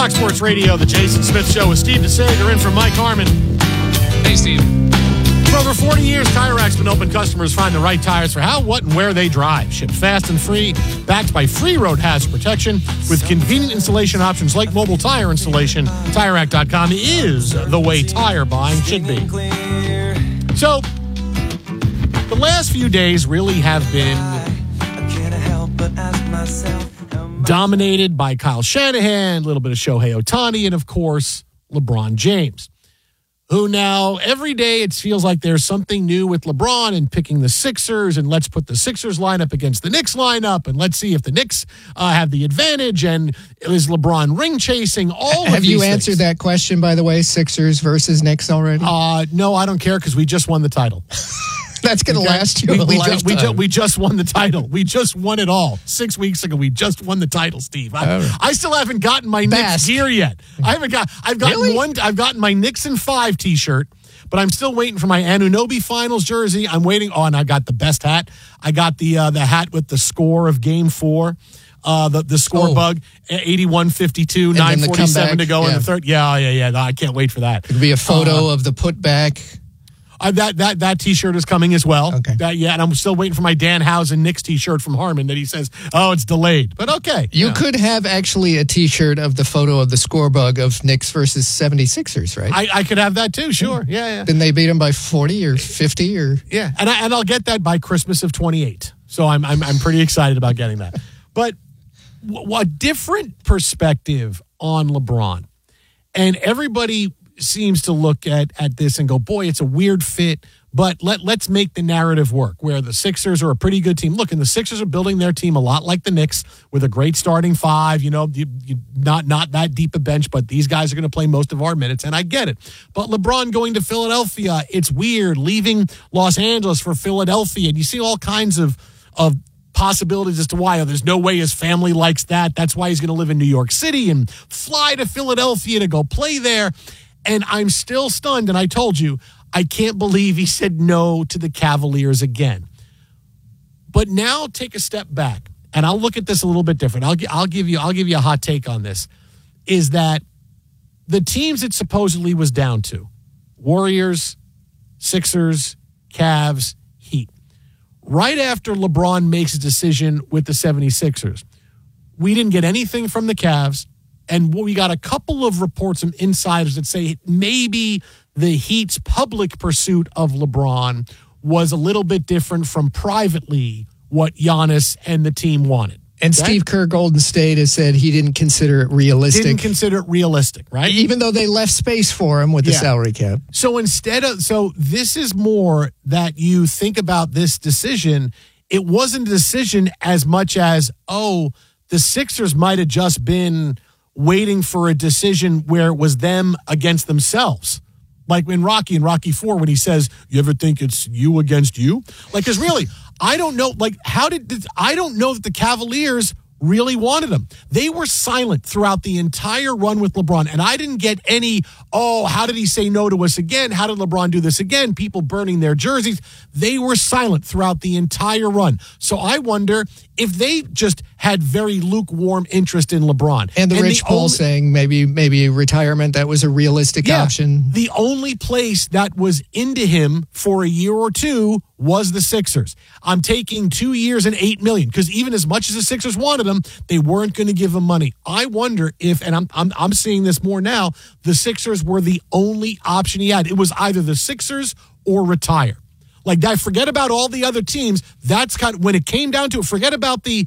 Fox Sports Radio, the Jason Smith Show with Steve DeSager in for Mike Harmon. Hey, Steve. For over 40 years, Tire Rack's been helping customers find the right tires for how, what, and where they drive. Shipped fast and free, backed by free road hazard protection with convenient installation options like mobile tire installation. TireRack.com is the way tire buying should be. So, the last few days really have been dominated by Kyle Shanahan, a little bit of Shohei Ohtani, and of course, LeBron James, who now every day it feels like there's something new with LeBron and picking the Sixers, and let's put the Sixers lineup against the Knicks lineup, and let's see if the Knicks have the advantage, and is LeBron ring chasing, all of these Have you things. answered that question, by the way, Sixers versus Knicks already? No, I don't care because we just won the title. That's going to last you a lifetime. We just won the title. We just won it all. 6 weeks ago, we just won the title, Steve. I still haven't gotten my Knicks gear yet. I've gotten my Knicks in 5 T-shirt, but I'm still waiting for my Anunoby Finals jersey. I'm waiting. Oh, and I got the best hat. I got the hat with the score of Game 4. The score bug, 81-52, 9:47 to go in the third. Yeah. I can't wait for that. It'll be a photo of the putback. That T-shirt is coming as well. Okay. And I'm still waiting for my Dan Housen Knicks T-shirt from Harmon that he says, it's delayed. But okay. You could have actually a T-shirt of the photo of the score bug of Knicks versus 76ers, right? I could have that too, sure. Yeah. Then they beat them by 40 or 50 or... Yeah, and I'll get that by Christmas of 28. So I'm pretty excited about getting that. But a different perspective on LeBron. And everybody seems to look at this and go, boy, it's a weird fit, but let's make the narrative work, where the Sixers are a pretty good team. Look, and the Sixers are building their team a lot like the Knicks with a great starting 5, not that deep a bench, but these guys are going to play most of our minutes, and I get it. But LeBron going to Philadelphia, it's weird, leaving Los Angeles for Philadelphia, and you see all kinds of possibilities as to why. There's no way his family likes that. That's why he's going to live in New York City and fly to Philadelphia to go play there. And I'm still stunned, and I told you, I can't believe he said no to the Cavaliers again. But now take a step back, and I'll look at this a little bit different. I'll give you a hot take on this, is that the teams it supposedly was down to, Warriors, Sixers, Cavs, Heat, right after LeBron makes a decision with the 76ers, we didn't get anything from the Cavs. And we got a couple of reports from insiders that say maybe the Heat's public pursuit of LeBron was a little bit different from privately what Giannis and the team wanted. And Steve Kerr, Golden State, has said he didn't consider it realistic. Didn't consider it realistic, right? Even though they left space for him with the salary cap. So this is more that you think about this decision. It wasn't a decision as much as, the Sixers might have just been waiting for a decision where it was them against themselves. Like in Rocky 4, when he says, you ever think it's you against you? Like, because really, I don't know, I don't know that the Cavaliers really wanted him. They were silent throughout the entire run with LeBron, and I didn't get any, how did he say no to us again? How did LeBron do this again? People burning their jerseys. They were silent throughout the entire run. So I wonder if they just had very lukewarm interest in LeBron. And the Rich Paul saying maybe retirement, that was a realistic option. The only place that was into him for a year or two was the Sixers. I'm taking 2 years and $8 million, because even as much as the Sixers wanted him, they weren't going to give him money. I wonder if, and I'm seeing this more now, the Sixers were the only option he had. It was either the Sixers or retire. Like, I forget about all the other teams. That's kind of when it came down to it. Forget about the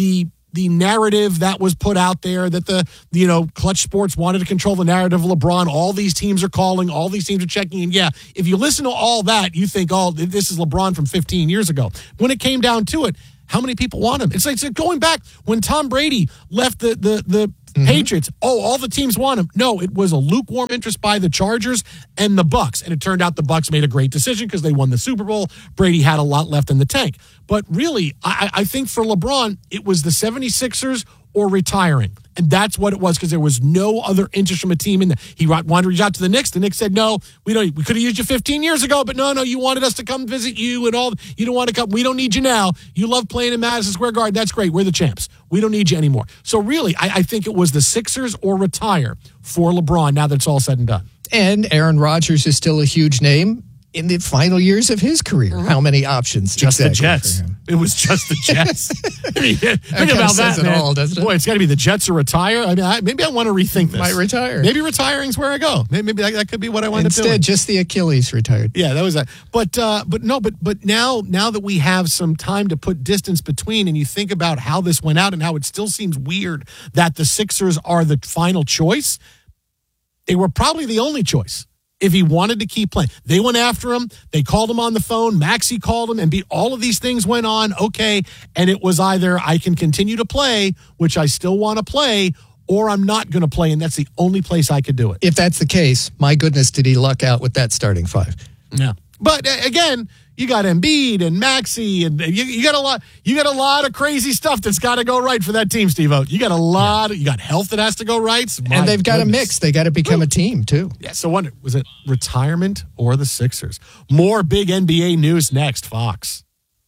narrative that was put out there that Clutch Sports wanted to control the narrative of LeBron. All these teams are calling. All these teams are checking. And if you listen to all that, you think, this is LeBron from 15 years ago. When it came down to it, how many people want him? It's like going back when Tom Brady left the Patriots. All the teams want him. No, it was a lukewarm interest by the Chargers and the Bucks. And it turned out the Bucks made a great decision because they won the Super Bowl. Brady had a lot left in the tank. But really, I think for LeBron, it was the 76ers or retiring. And that's what it was, because there was no other interest from a team in there. He wanted to reach out to the Knicks. The Knicks said, no, we could have used you 15 years ago, but no, you wanted us to come visit you and all. You don't want to come. We don't need you now. You love playing in Madison Square Garden. That's great. We're the champs. We don't need you anymore. So really, I think it was the Sixers or retire for LeBron now that it's all said and done. And Aaron Rodgers is still a huge name in the final years of his career. How many options? Just exactly the Jets. It was just the Jets. I mean, think about that, man. All, doesn't it? Boy, it's got to be the Jets or retire. I mean, maybe I want to rethink this. Might retire. Maybe retiring's where I go. Maybe that could be what I wind up doing. Instead, just the Achilles retired. Yeah, that was that. But now that we have some time to put distance between, and you think about how this went out and how it still seems weird that the Sixers are the final choice, they were probably the only choice. If he wanted to keep playing, they went after him. They called him on the phone. Maxey called him, and all of these things went on. Okay, and it was either I can continue to play, which I still want to play, or I'm not going to play, and that's the only place I could do it. If that's the case, my goodness, did he luck out with that starting five? Yeah, but again, you got Embiid and Maxey, and you got a lot. You got a lot of crazy stuff that's got to go right for that team, Steve-O. You got a lot. You got health that has to go right. And they've got to mix. They got to become a team too. Yeah. So was it retirement or the Sixers? More big NBA news next. Fox.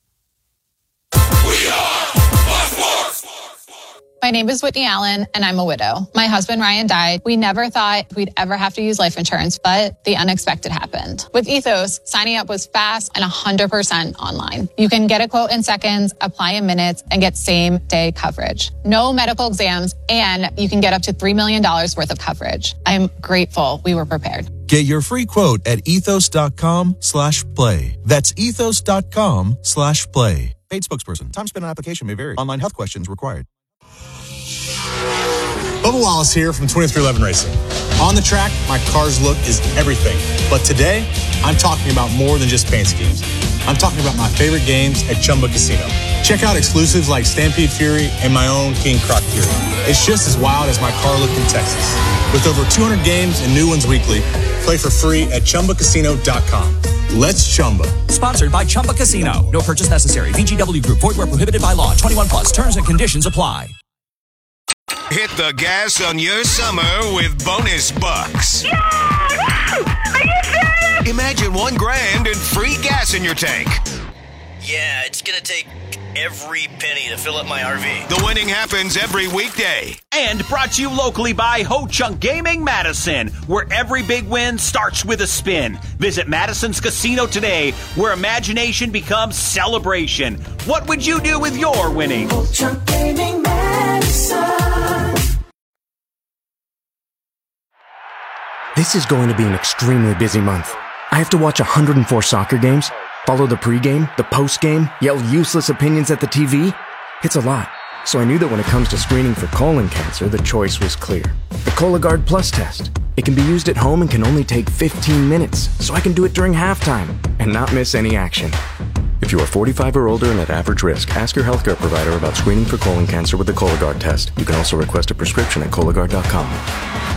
We are Fox Sports. My name is Whitney Allen, and I'm a widow. My husband, Ryan, died. We never thought we'd ever have to use life insurance, but the unexpected happened. With Ethos, signing up was fast and 100% online. You can get a quote in seconds, apply in minutes, and get same-day coverage. No medical exams, and you can get up to $3 million worth of coverage. I'm grateful we were prepared. Get your free quote at ethos.com/play. That's ethos.com/play. Paid spokesperson. Time spent on application may vary. Online health questions required. Bubba Wallace here from 2311 Racing. On the track, my car's look is everything. But today, I'm talking about more than just paint schemes. I'm talking about my favorite games at Chumba Casino. Check out exclusives like Stampede Fury and my own King Croc Fury. It's just as wild as my car looked in Texas. With over 200 games and new ones weekly, play for free at ChumbaCasino.com. Let's Chumba. Sponsored by Chumba Casino. No purchase necessary. VGW Group. Void where prohibited by law. 21 plus. Terms and conditions apply. Hit the gas on your summer with bonus bucks. Yeah! Are you serious? Imagine $1,000 and free gas in your tank. Yeah, it's gonna take every penny to fill up my RV. The winning happens every weekday. And brought to you locally by Ho Chunk Gaming Madison, where every big win starts with a spin. Visit Madison's Casino today, where imagination becomes celebration. What would you do with your winnings? Ho Chunk Gaming Madison. This is going to be an extremely busy month. I have to watch 104 soccer games, follow the pregame, the postgame, yell useless opinions at the TV. It's a lot. So I knew that when it comes to screening for colon cancer, the choice was clear. The Cologuard Plus test. It can be used at home and can only take 15 minutes, so I can do it during halftime and not miss any action. If you are 45 or older and at average risk, ask your healthcare provider about screening for colon cancer with the Cologuard test. You can also request a prescription at Cologuard.com.